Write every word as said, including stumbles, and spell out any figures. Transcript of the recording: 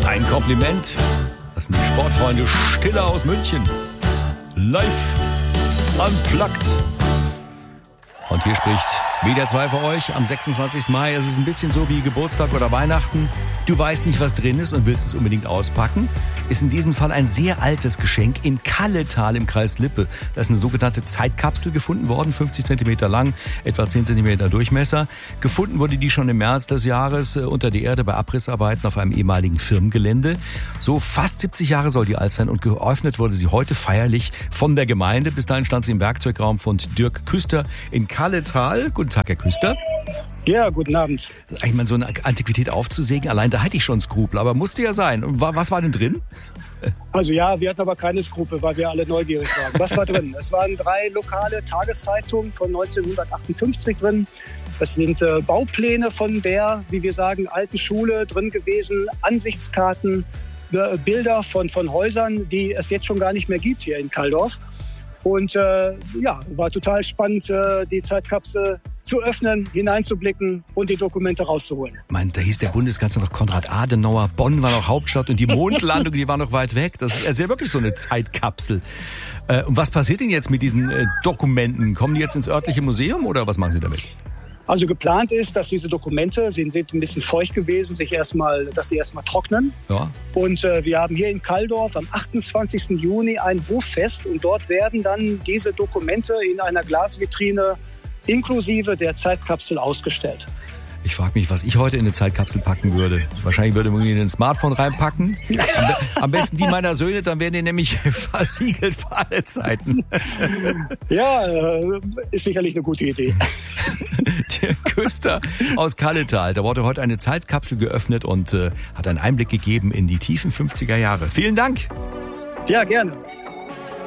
Kein Kompliment. Das sind die Sportfreunde Stiller aus München. Live unplugged. Und hier spricht W D R zwei für euch am sechsundzwanzigsten Mai. Es ist ein bisschen so wie Geburtstag oder Weihnachten. Du weißt nicht, was drin ist und willst es unbedingt auspacken. Ist in diesem Fall ein sehr altes Geschenk in Kalletal im Kreis Lippe. Da ist eine sogenannte Zeitkapsel gefunden worden, fünfzig Zentimeter lang, etwa zehn Zentimeter Durchmesser. Gefunden wurde die schon im März des Jahres äh, unter der Erde bei Abrissarbeiten auf einem ehemaligen Firmengelände. So fast siebzig Jahre soll die alt sein und geöffnet wurde sie heute feierlich von der Gemeinde. Bis dahin stand sie im Werkzeugraum von Dirk Küster in Kalletal. Guten Tag, Herr Küster. Ja, guten Abend. Eigentlich mal so eine Antiquität aufzusägen, allein da hatte ich schon Skrupel, aber musste ja sein. Und was war denn drin? Also ja, wir hatten aber keine Skrupel, weil wir alle neugierig waren. Was war drin? Es waren drei lokale Tageszeitungen von neunzehnhundertachtundfünfzig drin. Es sind äh, Baupläne von der, wie wir sagen, alten Schule drin gewesen, Ansichtskarten, äh, Bilder von, von Häusern, die es jetzt schon gar nicht mehr gibt hier in Kaldorf. Und äh, ja, war total spannend, äh, die Zeitkapsel zu öffnen, hineinzublicken und die Dokumente rauszuholen. Ich meine, da hieß der Bundeskanzler noch Konrad Adenauer, Bonn war noch Hauptstadt und die Mondlandung, die war noch weit weg. Das ist also ja wirklich so eine Zeitkapsel. Äh, und was passiert denn jetzt mit diesen äh, Dokumenten? Kommen die jetzt ins örtliche Museum oder was machen Sie damit? Also geplant ist, dass diese Dokumente, sie sind ein bisschen feucht gewesen, sich erstmal, dass sie erstmal trocknen. Ja. Und äh, wir haben hier in Kaldorf am achtundzwanzigsten Juni ein Hoffest und dort werden dann diese Dokumente in einer Glasvitrine inklusive der Zeitkapsel ausgestellt. Ich frage mich, was ich heute in eine Zeitkapsel packen würde. Wahrscheinlich würde man in ein Smartphone reinpacken. Am, be- am besten die meiner Söhne, dann werden die nämlich versiegelt für alle Zeiten. Ja, äh, ist sicherlich eine gute Idee. Der Küster aus Kalletal, da wurde heute eine Zeitkapsel geöffnet und äh, hat einen Einblick gegeben in die tiefen fünfziger Jahre. Vielen Dank. Ja, gerne.